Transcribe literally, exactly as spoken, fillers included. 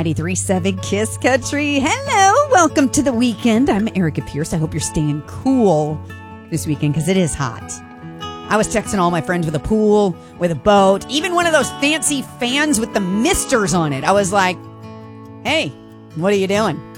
ninety-three point seven Kiss Country. Hello, welcome to the weekend. I'm Erica Pierce. I hope you're staying cool this weekend because it is hot. I was texting all my friends with a pool, with a boat, even one of those fancy fans with the misters on it. I was like, hey, what are you doing?